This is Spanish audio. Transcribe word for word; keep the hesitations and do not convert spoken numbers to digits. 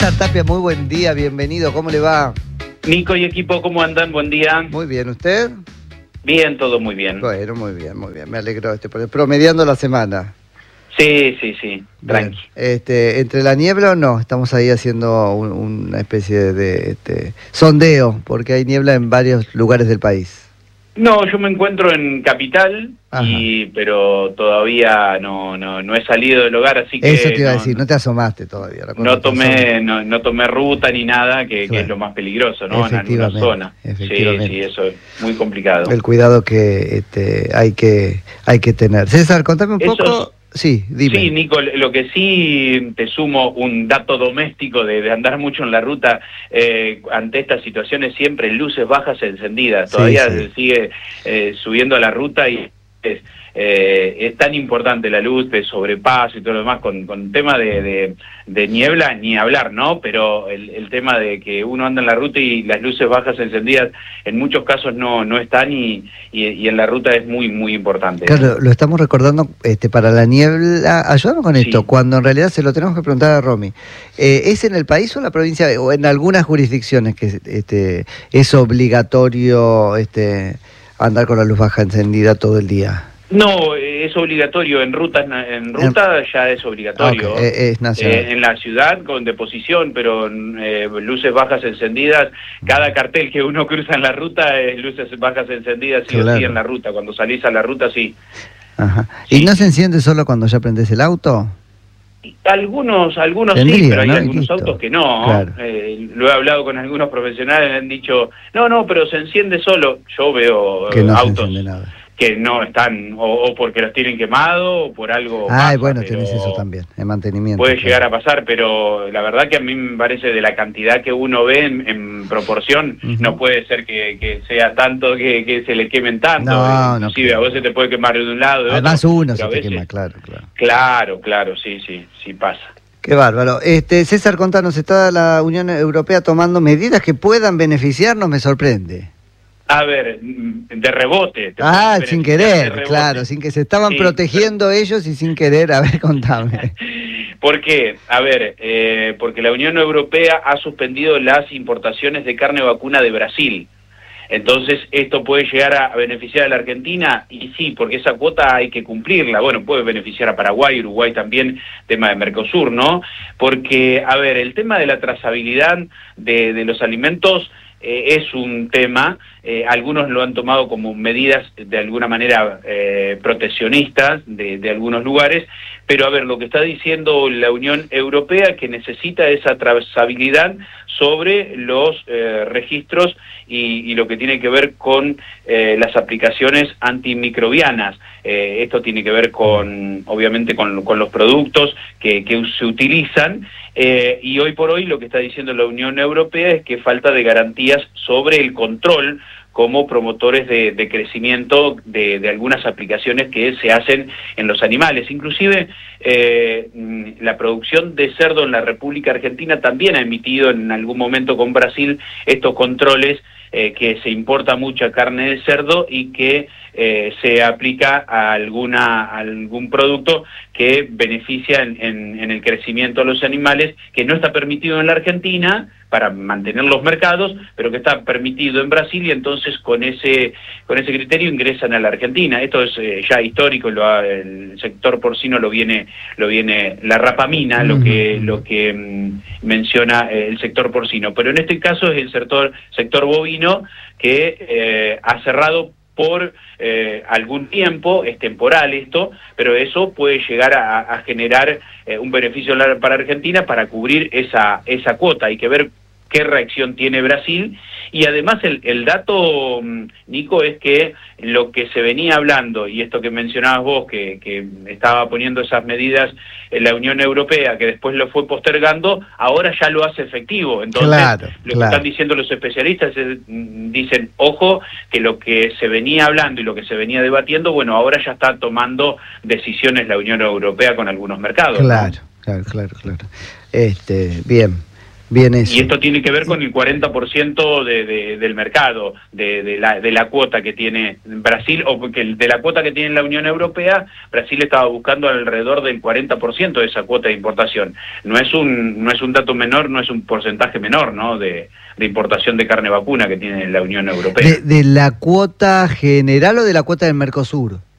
César Tapia, muy buen día, bienvenido, ¿cómo le va? Nico y equipo, ¿cómo andan? Buen día. Muy bien, ¿usted? Bien, todo muy bien. Bueno, muy bien, muy bien, me alegro. Este, promediando la semana. Sí, sí, sí, tranqui. Este, ¿entre la niebla o no? Estamos ahí haciendo un, una especie de este, sondeo, porque hay niebla en varios lugares del país. No, yo me encuentro en Capital, y, pero todavía no, no, no he salido del hogar, así que... Eso te iba no, a decir, no te asomaste todavía. No tomé, no, no tomé ruta ni nada, que, claro, que es lo más peligroso, ¿no? En alguna zona. Efectivamente. Sí, sí, eso es muy complicado. El cuidado que este, hay que hay que tener. César, contame un Eso poco... es... Sí, dime. Sí, Nico, lo que sí te sumo un dato doméstico de, de andar mucho en la ruta eh, ante estas situaciones, siempre luces bajas encendidas. Todavía sí, sí. sigue eh, subiendo a la ruta y es, eh, es tan importante la luz de sobrepaso y todo lo demás, con, con tema de, de, de niebla ni hablar, ¿no? Pero el, el tema de que uno anda en la ruta y las luces bajas encendidas en muchos casos no, no están y, y, y en la ruta es muy, muy importante. Claro, lo estamos recordando este, para la niebla. Ayúdame con esto, sí. Cuando en realidad se lo tenemos que preguntar a Romy. Eh, ¿Es en el país o en la provincia, o en algunas jurisdicciones que este, es obligatorio este, andar con la luz baja encendida todo el día? No, es obligatorio, en ruta, en ruta en... ya es obligatorio. Okay, es nacional. Eh, en la ciudad con deposición, pero eh, luces bajas encendidas, cada cartel que uno cruza en la ruta es luces bajas encendidas, sí claro. o sí en la ruta, cuando salís a la ruta sí. Ajá. ¿Y sí. no se enciende solo cuando ya prendés el auto? Algunos, algunos Tendría, sí, pero hay ¿no? algunos autos que no. Claro. Eh, lo he hablado con algunos profesionales, me han dicho, no, no, pero se enciende solo. Yo veo que no autos se enciende nada. Que no están, o, o porque los tienen quemado, o por algo Ah, pasa, bueno, tenés eso también, el mantenimiento. Puede claro. llegar a pasar, pero la verdad que a mí me parece de la cantidad que uno ve en, en proporción, uh-huh. no puede ser que, que sea tanto que, que se le quemen tanto. No, Inclusive no, a vos se te puede quemar de un lado, de Además otro. uno se te veces... quema, claro, claro. Claro, claro, sí, sí, sí pasa. Qué bárbaro. Este, César, contanos, ¿está la Unión Europea tomando medidas que puedan beneficiarnos? Me sorprende. A ver, de rebote. Ah, sin querer, claro, sin que se estaban sí, protegiendo pero... ellos y sin querer, a ver, contame. ¿Por qué? A ver, eh, porque la Unión Europea ha suspendido las importaciones de carne vacuna de Brasil. Entonces, ¿esto puede llegar a beneficiar a la Argentina? Y sí, porque esa cuota hay que cumplirla. Bueno, puede beneficiar a Paraguay, Uruguay también, tema de Mercosur, ¿no? Porque, a ver, el tema de la trazabilidad de, de los alimentos... Eh, es un tema, eh, algunos lo han tomado como medidas de alguna manera eh, proteccionistas de, de algunos lugares, pero a ver, lo que está diciendo la Unión Europea que necesita esa trazabilidad sobre los eh, registros y, y lo que tiene que ver con eh, las aplicaciones antimicrobianas. Eh, esto tiene que ver con, obviamente, con, con los productos que, que se utilizan, eh, y hoy por hoy lo que está diciendo la Unión Europea es que falta de garantías sobre el control como promotores de, de crecimiento de, de algunas aplicaciones que se hacen en los animales. Inclusive eh, la producción de cerdo en la República Argentina también ha emitido en algún momento con Brasil estos controles, eh, que se importa mucha carne de cerdo y que eh, se aplica a, alguna, a algún producto que beneficia en, en, en el crecimiento de los animales, que no está permitido en la Argentina para mantener los mercados, pero que está permitido en Brasil, y entonces con ese con ese criterio ingresan a la Argentina. Esto es eh, ya histórico, lo ha, el sector porcino lo viene lo viene la rapamina, lo que lo que mm, menciona eh, el sector porcino, pero en este caso es el sector sector bovino que eh, ha cerrado por eh, algún tiempo, es temporal esto, pero eso puede llegar a, a generar eh, un beneficio para Argentina para cubrir esa esa cuota. Hay que ver qué reacción tiene Brasil, y además el, el dato, Nico, es que lo que se venía hablando, y esto que mencionabas vos, que, que estaba poniendo esas medidas en la Unión Europea, que después lo fue postergando, ahora ya lo hace efectivo. Entonces, claro, lo claro. que están diciendo los especialistas es, dicen, ojo, que lo que se venía hablando y lo que se venía debatiendo, bueno, ahora ya está tomando decisiones la Unión Europea con algunos mercados. Claro, ¿no? claro, claro, claro. Este, bien. Bien eso. Y esto tiene que ver con el cuarenta por ciento de, de, del mercado, de, de, la, de la cuota que tiene Brasil, o porque de la cuota que tiene la Unión Europea, Brasil estaba buscando alrededor del cuarenta por ciento de esa cuota de importación. No es un, no es un dato menor, no es un porcentaje menor, ¿no?, de, de importación de carne vacuna que tiene la Unión Europea. ¿De, de la cuota general o de la cuota del Mercosur?